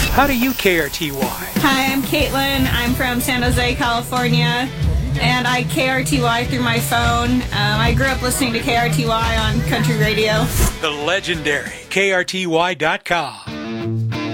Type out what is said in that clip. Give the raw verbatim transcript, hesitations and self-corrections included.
How do you K R T Y? Hi, I'm Caitlin. I'm from San Jose, California, and I K R T Y through my phone. Um, I grew up listening to K R T Y on country radio. The legendary K R T Y dot com.